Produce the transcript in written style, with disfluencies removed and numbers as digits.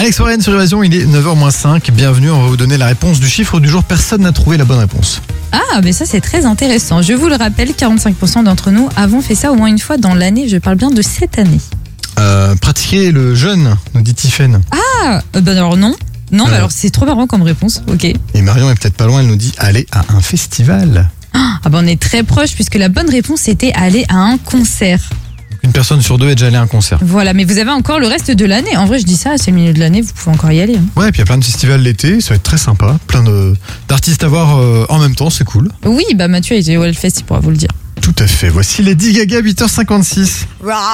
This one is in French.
Alex Warren sur Évasion, il est 9h-5. Bienvenue, on va vous donner la réponse du chiffre du jour. Personne n'a trouvé la bonne réponse. Ah, mais ça c'est très intéressant. Je vous le rappelle, 45% d'entre nous avons fait ça au moins une fois dans l'année. Je parle bien de cette année. Pratiquer le jeûne, nous dit Tiffaine. Ah, alors non. Non, mais alors c'est trop marrant comme réponse. Ok. Et Marion est peut-être pas loin, elle nous dit aller à un festival. Ah on est très proche puisque la bonne réponse était aller à un concert. Une personne sur deux est déjà allée à un concert. Voilà, mais vous avez encore le reste de l'année. En vrai, je dis ça, c'est le milieu de l'année, vous pouvez encore y aller. Ouais, et puis il y a plein de festivals l'été, ça va être très sympa. Plein d'artistes à voir en même temps, c'est cool. Oui, Mathieu a été au Hellfest, il pourra vous le dire. Tout à fait. Voici Lady Gaga, 8h56.